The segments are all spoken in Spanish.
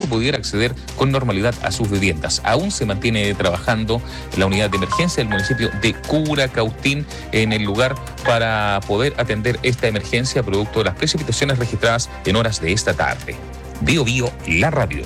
pudiera acceder con normalidad a sus viviendas. Aún se mantiene trabajando la unidad de emergencia del municipio de Curacautín en el lugar para poder atender esta emergencia producto de las precipitaciones registradas en horas de esta tarde. Bio Bio, la radio.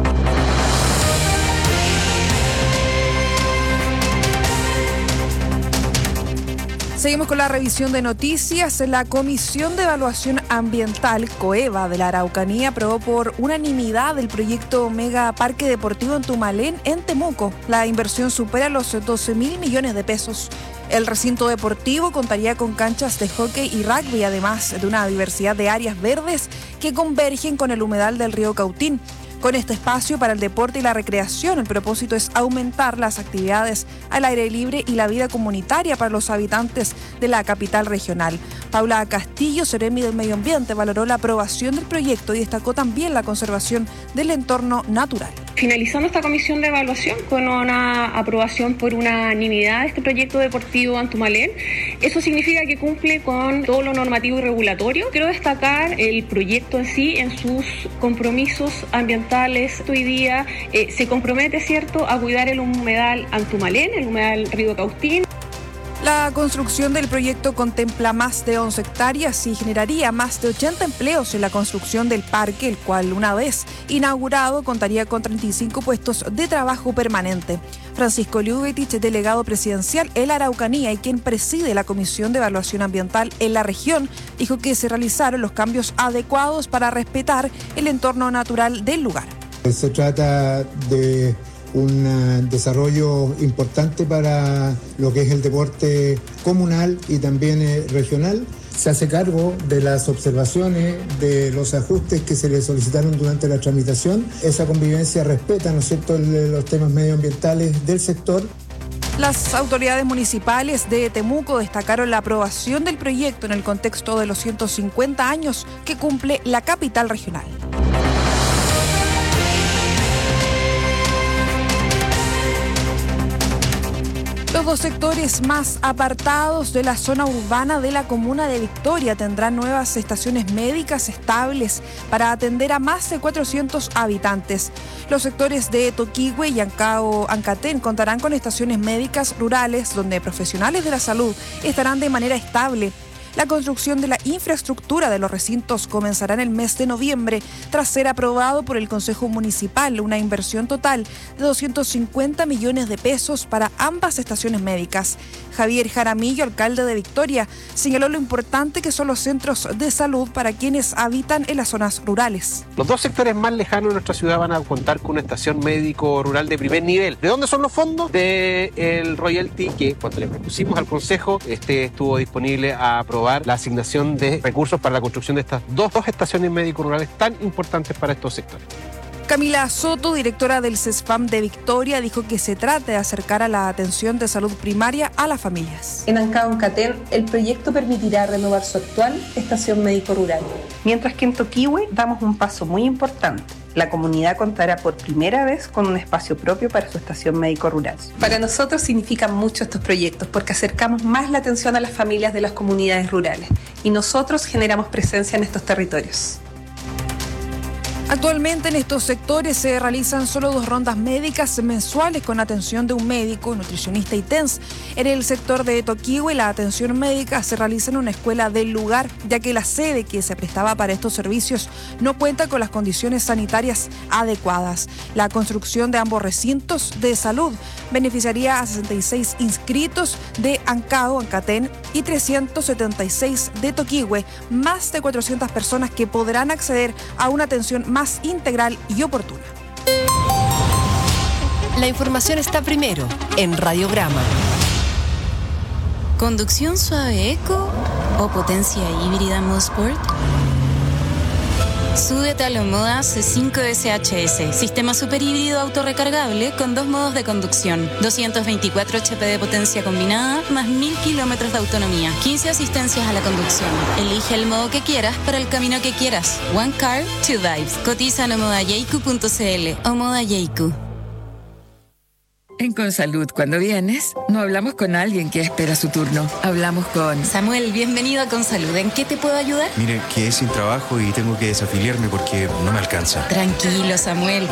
Seguimos con la revisión de noticias. La Comisión de Evaluación Ambiental, COEVA, de la Araucanía aprobó por unanimidad el proyecto Mega Parque Deportivo en Tumalén, en Temuco. La inversión supera los 12.000 millones de pesos. El recinto deportivo contaría con canchas de hockey y rugby, además de una diversidad de áreas verdes que convergen con el humedal del río Cautín. Con este espacio para el deporte y la recreación, el propósito es aumentar las actividades al aire libre y la vida comunitaria para los habitantes de la capital regional. Paula Castillo, seremi del Medio Ambiente, valoró la aprobación del proyecto y destacó también la conservación del entorno natural. Finalizando esta comisión de evaluación con una aprobación por unanimidad de este proyecto deportivo en Tumalén, eso significa que cumple con todo lo normativo y regulatorio. Quiero destacar el proyecto en sí, en sus compromisos ambientales. Hoy día se compromete, ¿cierto?, a cuidar el humedal Antumalén, el humedal Río Cautín. La construcción del proyecto contempla más de 11 hectáreas y generaría más de 80 empleos en la construcción del parque, el cual, una vez inaugurado, contaría con 35 puestos de trabajo permanente. Francisco Ljubetich, delegado presidencial en la Araucanía y quien preside la Comisión de Evaluación Ambiental en la región, dijo que se realizaron los cambios adecuados para respetar el entorno natural del lugar. Se trata de un desarrollo importante para lo que es el deporte comunal y también regional. Se hace cargo de las observaciones, de los ajustes que se le solicitaron durante la tramitación. Esa convivencia respeta, ¿no es cierto?, los temas medioambientales del sector. Las autoridades municipales de Temuco destacaron la aprobación del proyecto en el contexto de los 150 años que cumple la capital regional. Los dos sectores más apartados de la zona urbana de la comuna de Victoria tendrán nuevas estaciones médicas estables para atender a más de 400 habitantes. Los sectores de Toquihue y Ancatén contarán con estaciones médicas rurales donde profesionales de la salud estarán de manera estable. La construcción de la infraestructura de los recintos comenzará en el mes de noviembre, tras ser aprobado por el Consejo Municipal una inversión total de 250 millones de pesos para ambas estaciones médicas. Javier Jaramillo, alcalde de Victoria, señaló lo importante que son los centros de salud para quienes habitan en las zonas rurales. Los dos sectores más lejanos de nuestra ciudad van a contar con una estación médico rural de primer nivel. ¿De dónde son los fondos? Del royalty que cuando le propusimos al Consejo estuvo disponible a aprobar la asignación de recursos para la construcción de estas dos estaciones médico-rurales tan importantes para estos sectores. Camila Soto, directora del CESFAM de Victoria, dijo que se trata de acercar a la atención de salud primaria a las familias. En Ancatén, el proyecto permitirá renovar su actual estación médico-rural. Mientras que en Toquihue damos un paso muy importante. La comunidad contará por primera vez con un espacio propio para su estación médico-rural. Para nosotros significan mucho estos proyectos porque acercamos más la atención a las familias de las comunidades rurales y nosotros generamos presencia en estos territorios. Actualmente en estos sectores se realizan solo 2 rondas médicas mensuales con atención de un médico, nutricionista y TENS. En el sector de Toquihue, la atención médica se realiza en una escuela del lugar, ya que la sede que se prestaba para estos servicios no cuenta con las condiciones sanitarias adecuadas. La construcción de ambos recintos de salud beneficiaría a 66 inscritos de Ancatén y 376 de Toquihue, más de 400 personas que podrán acceder a una atención más integral y oportuna. La información está primero en Radiograma. ¿Conducción suave eco o potencia híbrida Mosport? Súbete a la Moda C5 SHS, sistema superhíbrido autorrecargable con 2 modos de conducción, 224 HP de potencia combinada, más 1000 kilómetros de autonomía, 15 asistencias a la conducción. Elige el modo que quieras para el camino que quieras. One car, two vibes. Cotiza en modayeiku.cl o Modayeiku. En Consalud, cuando vienes, no hablamos con alguien que espera su turno. Hablamos con... Samuel, bienvenido a Consalud. ¿En qué te puedo ayudar? Mire, quedé sin trabajo y tengo que desafiliarme porque no me alcanza. Tranquilo, Samuel.